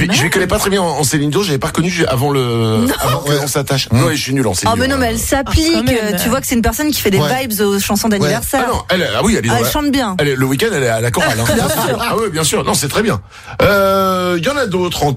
Je connais pas très bien en Céline Dion, j'avais pas reconnu avant qu'on s'attache. Non, je suis nul en Céline Dion. Ah mais non, mais elle s'applique. Tu vois que c'est une personne qui fait des vibes aux chansons d'anniversaire. Ah non, elle chante bien. Le week-end, elle est à la chorale. Hein. Bien sûr. Ah oui, bien sûr. Non, c'est très bien. Il y en a d'autres encore.